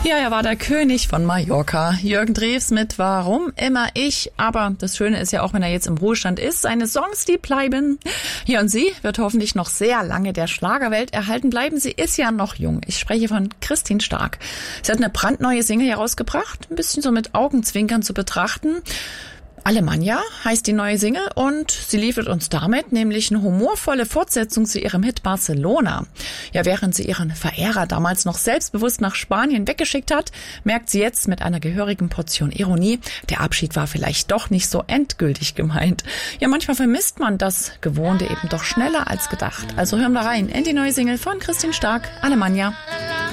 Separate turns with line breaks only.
Ja, er war der König von Mallorca. Jürgen Drews mit Warum immer ich. Aber das Schöne ist ja auch, wenn er jetzt im Ruhestand ist, seine Songs, die bleiben. Ja, und sie wird hoffentlich noch sehr lange der Schlagerwelt erhalten bleiben. Sie ist ja noch jung. Ich spreche von Christine Stark. Sie hat eine brandneue Single herausgebracht, ein bisschen so mit Augenzwinkern zu betrachten. Alemannia heißt die neue Single und sie liefert uns damit nämlich eine humorvolle Fortsetzung zu ihrem Hit Barcelona. Ja, während sie ihren Verehrer damals noch selbstbewusst nach Spanien weggeschickt hat, merkt sie jetzt mit einer gehörigen Portion Ironie, der Abschied war vielleicht doch nicht so endgültig gemeint. Ja, manchmal vermisst man das Gewohnte eben doch schneller als gedacht. Also hören wir rein in die neue Single von Christine Stark, Alemannia.